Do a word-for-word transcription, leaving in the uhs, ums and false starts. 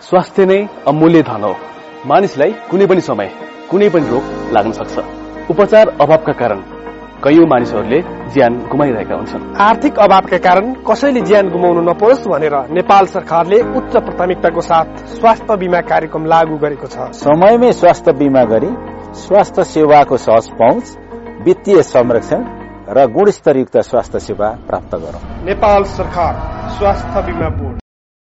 स्वास्थ्य नै अमूल्य धन हो। मानिसलाई कुनै पनि समय कुनै पनि रोग लाग्न सक्छ। उपचार अभावका कारण कैयौं मानिसहरूले ज्यान गुमाइरहेका हुन्छन्। आर्थिक अभावका कारण कसैले ज्यान गुमाउनु नपरोस् भनेर नेपाल सरकारले उच्च प्राथमिकताको साथ स्वास्थ्य बीमा कार्यक्रम लागू गरेको छ। समयमै स्वास्थ्य बीमा गरी स्वास्थ्य सेवाको सहज पहुँच, वित्तीय संरक्षण र गुणस्तरयुक्त स्वास्थ्य सेवा प्राप्त गरौं। नेपाल सरकार स्वास्थ्य बीमा बोर्ड।